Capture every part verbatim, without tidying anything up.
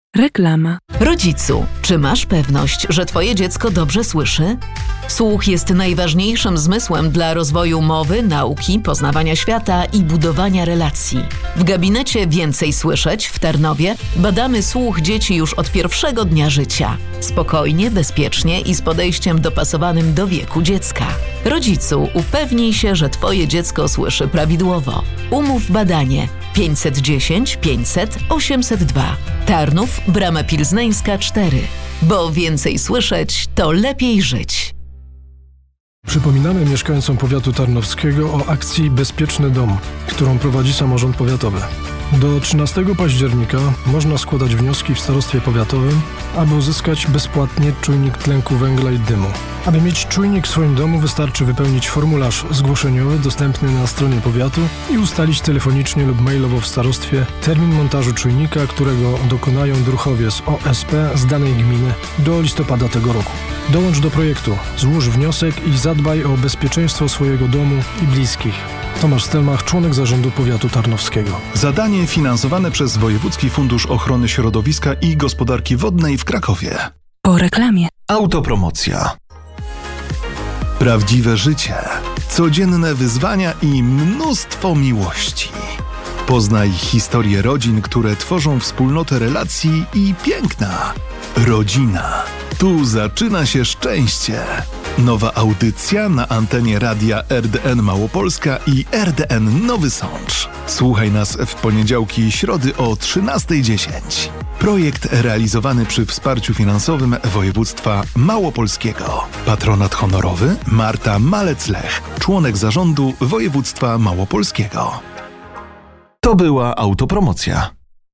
Reklama. Rodzicu, czy masz pewność, że twoje dziecko dobrze słyszy? Słuch jest najważniejszym zmysłem dla rozwoju mowy, nauki, poznawania świata i budowania relacji. W gabinecie Więcej Słyszeć w Tarnowie badamy słuch dzieci już od pierwszego dnia życia. Spokojnie, bezpiecznie i z podejściem dopasowanym do wieku dziecka. Rodzicu, upewnij się, że twoje dziecko słyszy prawidłowo. Umów badanie pięćset dziesięć pięćset osiemset dwa. Tarnów, Brama Pilzneńska cztery. Bo więcej słyszeć, to lepiej żyć. Przypominamy mieszkańcom powiatu tarnowskiego o akcji Bezpieczny Dom, którą prowadzi samorząd powiatowy. Do trzynastego października można składać wnioski w starostwie powiatowym, aby uzyskać bezpłatnie czujnik tlenku węgla i dymu. Aby mieć czujnik w swoim domu, wystarczy wypełnić formularz zgłoszeniowy dostępny na stronie powiatu i ustalić telefonicznie lub mailowo w starostwie termin montażu czujnika, którego dokonają druhowie z O S P z danej gminy do listopada tego roku. Dołącz do projektu, złóż wniosek i zadbaj o bezpieczeństwo swojego domu i bliskich. Tomasz Stelmach, członek zarządu powiatu tarnowskiego. Zadanie finansowane przez Wojewódzki Fundusz Ochrony Środowiska i Gospodarki Wodnej w Krakowie. Po reklamie. Autopromocja. Prawdziwe życie, codzienne wyzwania i mnóstwo miłości. Poznaj historię rodzin, które tworzą wspólnotę relacji i piękna. Rodzina. Tu zaczyna się szczęście. Nowa audycja na antenie radia R D N Małopolska i R D N Nowy Sącz. Słuchaj nas w poniedziałki i środy o trzynasta dziesięć. Projekt realizowany przy wsparciu finansowym województwa małopolskiego. Patronat honorowy Marta Malec-Lech, członek zarządu województwa małopolskiego. To była autopromocja.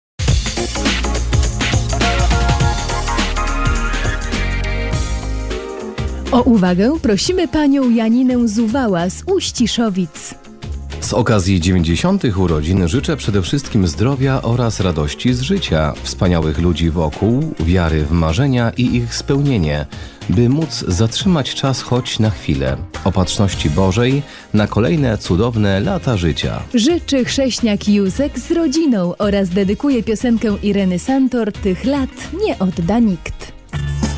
O uwagę prosimy panią Janinę Zuwała z Uściszowic. Z okazji dziewięćdziesiątych urodzin życzę przede wszystkim zdrowia oraz radości z życia, wspaniałych ludzi wokół, wiary w marzenia i ich spełnienie, by móc zatrzymać czas choć na chwilę, opatrzności Bożej na kolejne cudowne lata życia. Życzy chrześniak Józek z rodziną oraz dedykuje piosenkę Ireny Santor: Tych lat nie odda nikt.